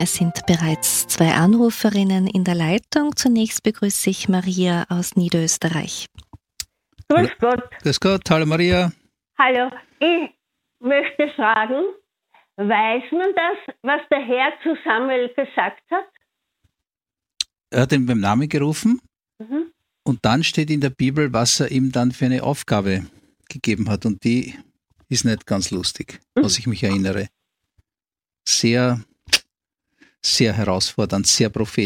Es sind bereits 2 Anruferinnen in der Leitung. Zunächst begrüße ich Maria aus Niederösterreich. Grüß Gott. Grüß Gott, hallo Maria. Hallo. Ich möchte fragen, weiß man das, was der Herr zu Samuel gesagt hat? Er hat ihn beim Namen gerufen und dann steht in der Bibel, was er ihm dann für eine Aufgabe gegeben hat. Und die ist nicht ganz lustig, was ich mich erinnere. Sehr, sehr herausfordernd, sehr prophetisch.